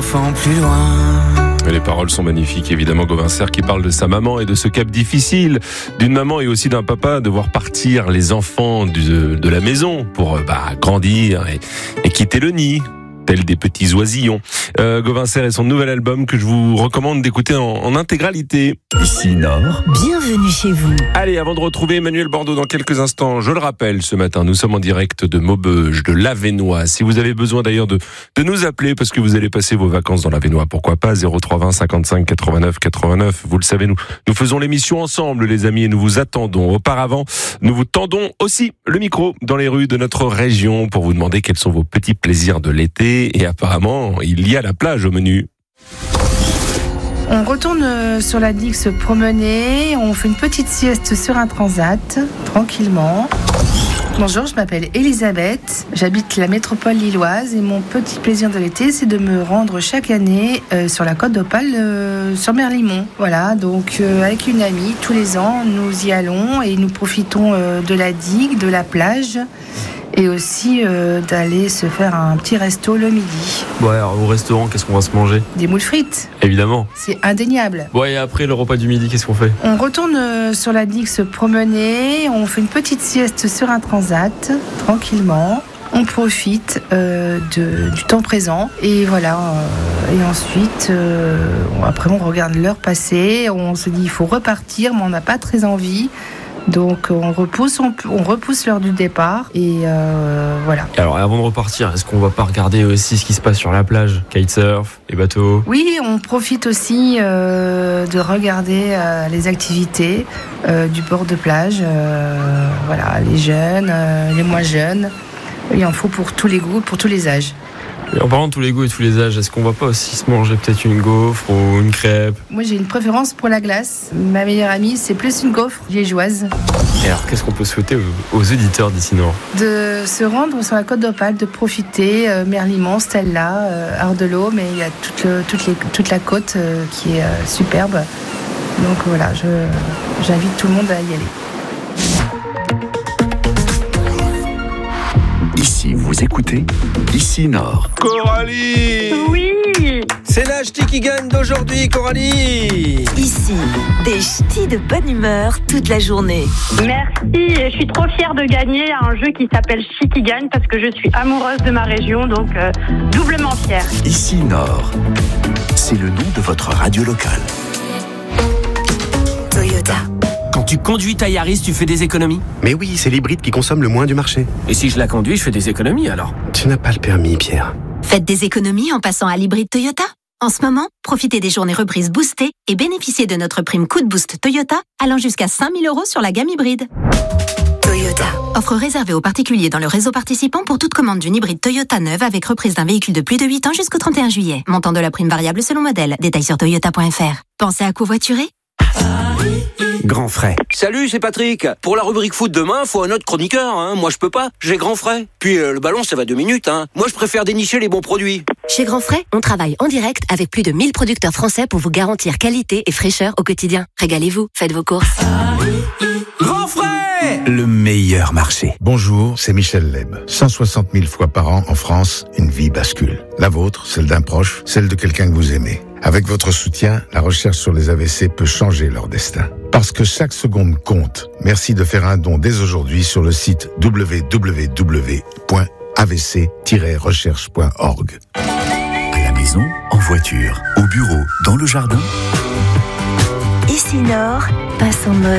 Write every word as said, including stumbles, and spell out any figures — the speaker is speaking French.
enfants plus loin. Les paroles sont magnifiques, évidemment. Gauvin Serre qui parle de sa maman et de ce cap difficile d'une maman et aussi d'un papa de voir partir les enfants du, de la maison pour bah, grandir et, et quitter le nid, tels des petits oisillons. Euh, Gauvin Serre et son nouvel album que je vous recommande d'écouter en, en intégralité. Ici Nord. Bienvenue chez vous. Allez, avant de retrouver Emmanuel Bordeaux dans quelques instants, je le rappelle, ce matin, nous sommes en direct de Maubeuge, de l'Avesnois. Si vous avez besoin d'ailleurs de, de nous appeler parce que vous allez passer vos vacances dans l'Avesnois, pourquoi pas, zéro trois vingt cinquante-cinq quatre-vingt-neuf quatre-vingt-neuf. Vous le savez, nous, nous faisons l'émission ensemble, les amis, et nous vous attendons. Auparavant, nous vous tendons aussi le micro dans les rues de notre région pour vous demander quels sont vos petits plaisirs de l'été. Et apparemment, il y a la plage au menu. On retourne sur la digue se promener, on fait une petite sieste sur un transat, tranquillement. Bonjour, je m'appelle Elisabeth, j'habite la métropole lilloise et mon petit plaisir de l'été, c'est de me rendre chaque année euh, sur la côte d'Opale, euh, sur Merlimont. Voilà, donc euh, avec une amie, tous les ans, nous y allons et nous profitons euh, de la digue, de la plage. Et aussi euh, d'aller se faire un petit resto le midi. Ouais, alors au restaurant, qu'est-ce qu'on va se manger ? Des moules frites. Évidemment. C'est indéniable. Ouais, et après le repas du midi, qu'est-ce qu'on fait ? On retourne euh, sur la digue se promener, on fait une petite sieste sur un transat, tranquillement. On profite euh, de, du temps présent et voilà. Euh, et ensuite, euh, après on regarde l'heure passer, on se dit il faut repartir, mais on n'a pas très envie. Donc on repousse, on, on repousse l'heure du départ et euh, voilà. Alors avant de repartir, est-ce qu'on va pas regarder aussi ce qui se passe sur la plage ? Kitesurf, les bateaux ? Oui, on profite aussi euh, de regarder euh, les activités euh, du bord de plage. Euh, voilà, les jeunes, euh, les moins jeunes. Il en faut pour tous les goûts, pour tous les âges. Et en parlant de tous les goûts et tous les âges, est-ce qu'on va pas aussi se manger peut-être une gaufre ou une crêpe ? Moi j'ai une préférence pour la glace. Ma meilleure amie c'est plus une gaufre liégeoise. Et alors qu'est-ce qu'on peut souhaiter aux, aux auditeurs d'ici Nord ? De se rendre sur la côte d'Opale, de profiter, euh, Merlimont, Stella, euh, Ardelot, mais il y a toute, le, toute, les, toute la côte euh, qui est euh, superbe. Donc voilà, je, j'invite tout le monde à y aller. Ici, vous écoutez Ici Nord. Coralie ! Oui. C'est la ch'ti qui gagne d'aujourd'hui, Coralie. Ici, des ch'tis de bonne humeur toute la journée. Merci, je suis trop fière de gagner à un jeu qui s'appelle Ch'ti qui gagne parce que je suis amoureuse de ma région, donc euh, doublement fière. Ici Nord, c'est le nom de votre radio locale. Toyota. Quand tu conduis ta Yaris, tu fais des économies ? Mais oui, c'est l'hybride qui consomme le moins du marché. Et si je la conduis, je fais des économies alors ? Tu n'as pas le permis, Pierre. Faites des économies en passant à l'hybride Toyota. En ce moment, profitez des journées reprises boostées et bénéficiez de notre prime coup de boost Toyota allant jusqu'à cinq mille euros sur la gamme hybride. Toyota. Offre réservée aux particuliers dans le réseau participant pour toute commande d'une hybride Toyota neuve avec reprise d'un véhicule de plus de huit ans jusqu'au trente et un juillet. Montant de la prime variable selon modèle. Détails sur toyota point f r. Pensez à covoiturer ? Grand frais. Salut, c'est Patrick. Pour la rubrique foot demain, faut un autre chroniqueur. Hein. Moi, je peux pas. J'ai Grand frais. Puis euh, le ballon, ça va deux minutes. Hein. Moi, je préfère dénicher les bons produits. Chez Grand frais, on travaille en direct avec plus de mille producteurs français pour vous garantir qualité et fraîcheur au quotidien. Régalez-vous, faites vos courses. Grand frais. Le meilleur marché. Bonjour, c'est Michel Leb. cent soixante mille fois par an en France, une vie bascule. La vôtre, celle d'un proche, celle de quelqu'un que vous aimez. Avec votre soutien, la recherche sur les A V C peut changer leur destin. Parce que chaque seconde compte, merci de faire un don dès aujourd'hui sur le site w w w point a v c tiret recherche point org. À la maison, en voiture, au bureau, dans le jardin. Ici Nord passe en mode